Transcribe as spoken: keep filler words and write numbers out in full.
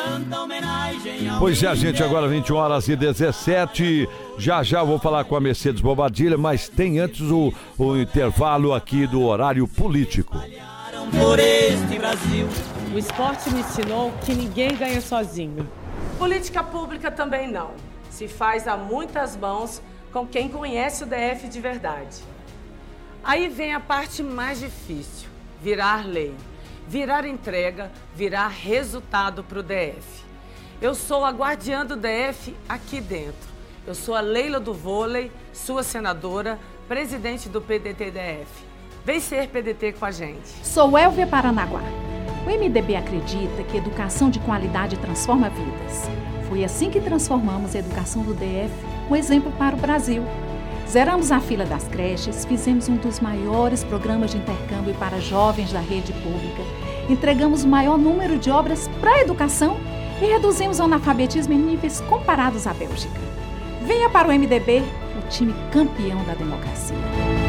Pois é, gente, agora vinte horas e dezessete. Já já eu vou falar com a Mercedes Bobadilha, mas tem antes o, o intervalo aqui do horário político. O esporte me ensinou que ninguém ganha sozinho. Política pública também não. Se faz a muitas mãos com quem conhece o D F de verdade. Aí vem a parte mais difícil, virar lei. Virar entrega, virar resultado para o D F. Eu sou a guardiã do D F aqui dentro. Eu sou a Leila do vôlei, sua senadora, presidente do P D T D F. Vem ser P D T com a gente. Sou Elvia Paranaguá. O M D B acredita que educação de qualidade transforma vidas. Foi assim que transformamos a educação do D F, um exemplo para o Brasil. Zeramos a fila das creches, fizemos um dos maiores programas de intercâmbio para jovens da rede pública, entregamos o maior número de obras para a educação e reduzimos o analfabetismo em níveis comparados à Bélgica. Venha para o M D B, o time campeão da democracia.